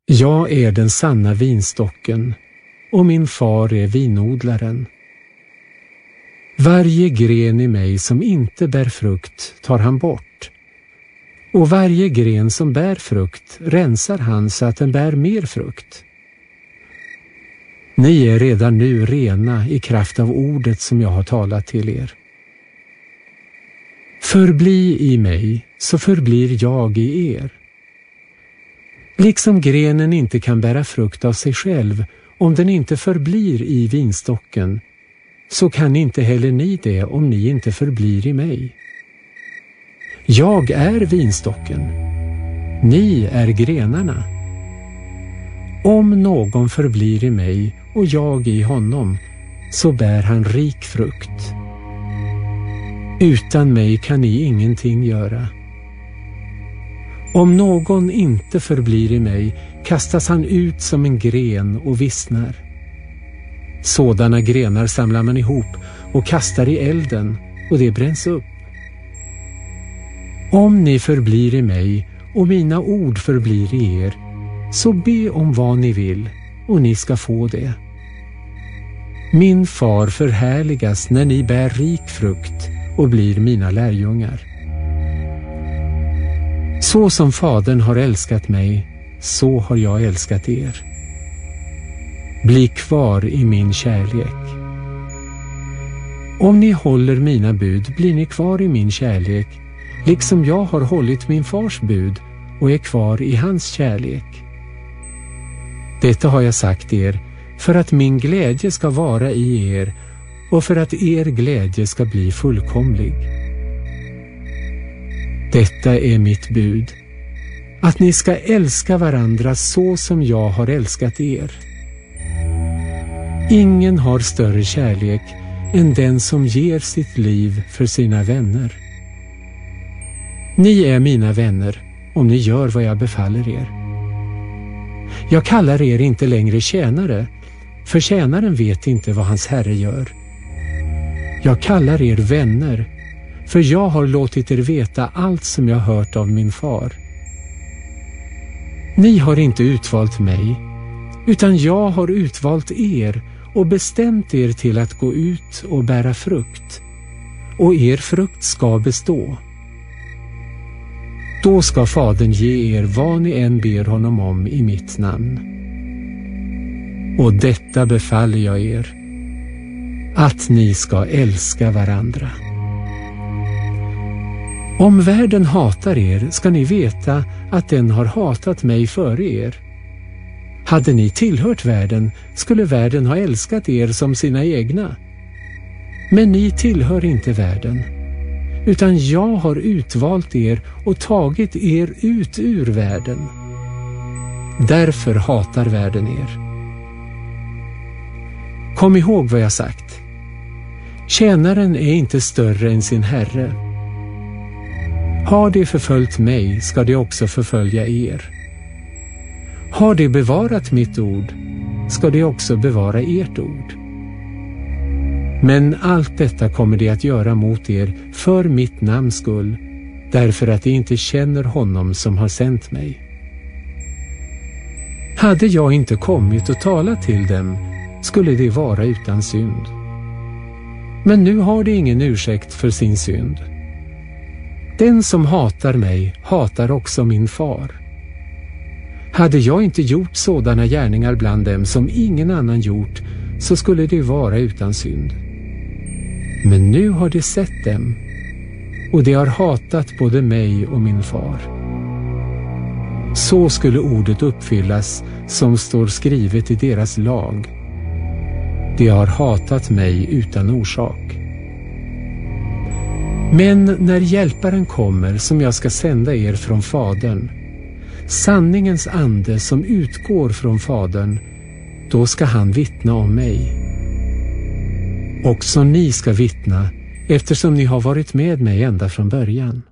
Jag är den sanna vinstocken och min far är vinodlaren. Varje gren i mig som inte bär frukt tar han bort, och varje gren som bär frukt rensar han så att den bär mer frukt. Ni är redan nu rena i kraft av ordet som jag har talat till er. Förbli i mig, så förblir jag i er. Liksom grenen inte kan bära frukt av sig själv om den inte förblir i vinstocken, så kan inte heller ni det om ni inte förblir i mig. Jag är vinstocken. Ni är grenarna. Om någon förblir i mig och jag i honom, så bär han rik frukt. Utan mig kan ni ingenting göra. Om någon inte förblir i mig, kastas han ut som en gren och vissnar. Sådana grenar samlar man ihop och kastar i elden, och det bränns upp. Om ni förblir i mig och mina ord förblir i er, så be om vad ni vill och ni ska få det. Min far förhärligas när ni bär rik frukt och blir mina lärjungar. Så som Fadern har älskat mig, så har jag älskat er. Bli kvar i min kärlek. Om ni håller mina bud blir ni kvar i min kärlek, liksom jag har hållit min fars bud och är kvar i hans kärlek. Detta har jag sagt er för att min glädje ska vara i er och för att er glädje ska bli fullkomlig. Detta är mitt bud, att ni ska älska varandra så som jag har älskat er. Ingen har större kärlek än den som ger sitt liv för sina vänner. Ni är mina vänner om ni gör vad jag befaller er. Jag kallar er inte längre tjänare, för tjänaren vet inte vad hans herre gör. Jag kallar er vänner, för jag har låtit er veta allt som jag hört av min far. Ni har inte utvalt mig, utan jag har utvalt er och bestämt er till att gå ut och bära frukt, och er frukt ska bestå. Då ska Fadern ge er vad ni än ber honom om i mitt namn. Och detta befaller jag er, att ni ska älska varandra. Om världen hatar er ska ni veta att den har hatat mig före er. Hade ni tillhört världen skulle världen ha älskat er som sina egna. Men ni tillhör inte världen, utan jag har utvalt er och tagit er ut ur världen. Därför hatar världen er. Kom ihåg vad jag sagt. Tjänaren är inte större än sin herre. Har de förföljt mig ska de också förfölja er. Har de bevarat mitt ord ska de också bevara ert ord. Men allt detta kommer de att göra mot er för mitt namns skull, därför att de inte känner honom som har sänt mig. Hade jag inte kommit och talat till dem skulle de vara utan synd. Men nu har de ingen ursäkt för sin synd. Den som hatar mig hatar också min far. Hade jag inte gjort sådana gärningar bland dem som ingen annan gjort, så skulle de vara utan synd. Men nu har de sett dem, och de har hatat både mig och min far. Så skulle ordet uppfyllas som står skrivet i deras lag. De har hatat mig utan orsak. Men när hjälparen kommer som jag ska sända er från Fadern, sanningens ande som utgår från Fadern, då ska han vittna om mig. Också ni ska vittna, eftersom ni har varit med mig ända från början.